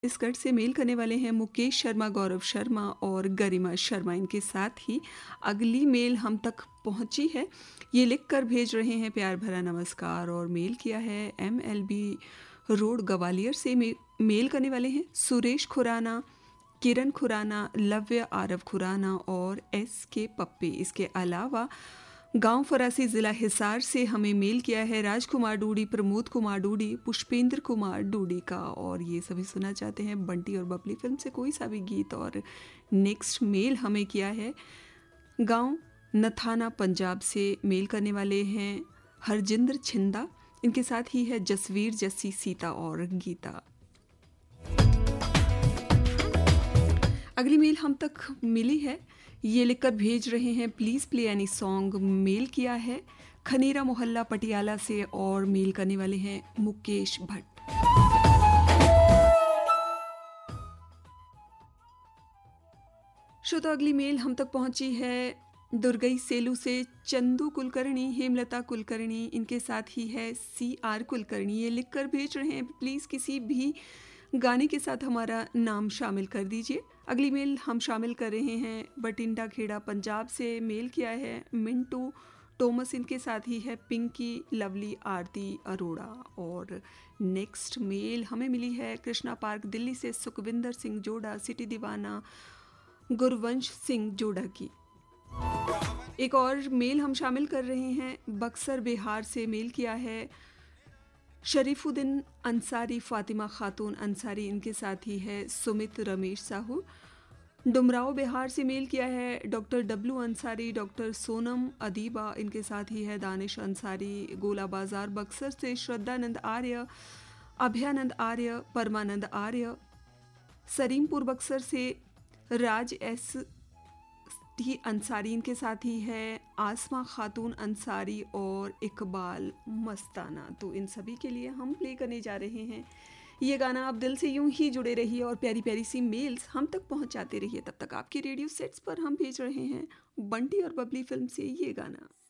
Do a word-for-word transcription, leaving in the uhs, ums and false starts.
छत्तीसगढ़ से मेल करने वाले हैं मुकेश शर्मा, गौरव शर्मा और गरिमा शर्मा। इनके साथ ही अगली मेल हम तक पहुंची है। ये लिख कर भेज रहे हैं प्यार भरा नमस्कार और मेल किया है M L B road Gwalior से। मे, मेल करने वाले हैं सुरेश खुराना, किरण खुराना, लव्य आरव खुराना और एस के पप्पे। इसके अलावा गांव फरासी ज़िला हिसार से हमें मेल किया है राजकुमार डूडी, प्रमोद कुमार डूडी, पुष्पेंद्र कुमार डूडी का, और ये सभी सुना चाहते हैं बंटी और बबली फिल्म से कोई सा भी गीत। और नेक्स्ट मेल हमें किया है गांव नथाना पंजाब से। मेल करने वाले हैं हरजिंदर छिंदा। इनके साथ ही है जसवीर, जस्सी, सीता और गीता। अगली मेल हम तक मिली है। ये लिखकर भेज रहे हैं please play any song. Mail किया है खनेरा मोहल्ला पटियाला से और मेल करने वाले हैं मुकेश भट्ट। श्रोता, अगली मेल हम तक पहुंची है दुर्गई सेलू से चंदू कुलकर्णी, हेमलता कुलकर्णी। इनके साथ ही है सी आर कुलकर्णी। ये लिखकर भेज रहे हैं प्लीज़ किसी भी गाने के साथ हमारा नाम शामिल कर दीजिए। अगली मेल हम शामिल कर रहे हैं बटिंडा खेड़ा पंजाब से। मेल किया है मिंटू टोमस। इनके साथ ही है पिंकी, लवली, आरती अरोड़ा। और नेक्स्ट मेल हमें मिली है कृष्णा पार्क दिल्ली से सुखविंदर सिंह जोड़ा, सिटी दीवाना, गुरवंश सिंह जोड़ा की। एक और मेल हम शामिल कर रहे हैं बक्सर बिहार से। मेल किया है शरीफुद्दीन अंसारी, फातिमा खातून अंसारी। इनके साथ ही है सुमित रमेश साहू। डुमराव बिहार से मेल किया है doctor W Ansari, doctor Sonam Adiba. इनके साथ ही है दानिश अंसारी। गोला बाजार बक्सर से श्रद्धानंद आर्य, अभयानंद आर्य, परमानंद आर्य। सरीमपुर बक्सर से राज एस टी अंसारी। इनके साथ ही है आसमा खातून अंसारी और इकबाल मस्ताना। तो इन सभी के लिए हम प्ले करने जा रहे हैं ये गाना। आप दिल से यूं ही जुड़े रहिए और प्यारी प्यारी सी मेल्स हम तक पहुंचाते रहिए। तब तक आपके रेडियो सेट्स पर हम भेज रहे हैं बंटी और बबली फिल्म से ये गाना।